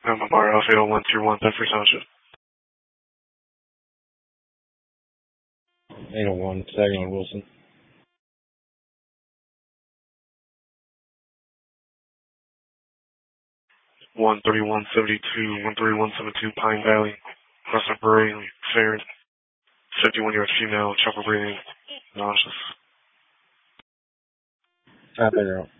Bar Alpha 131, Bedford Township. 801, Saginaw Wilson. 13172, 13172 Pine Valley, Crescent Beret, Fair, 51-year-old female, chopper breathing, nauseous. I figure out.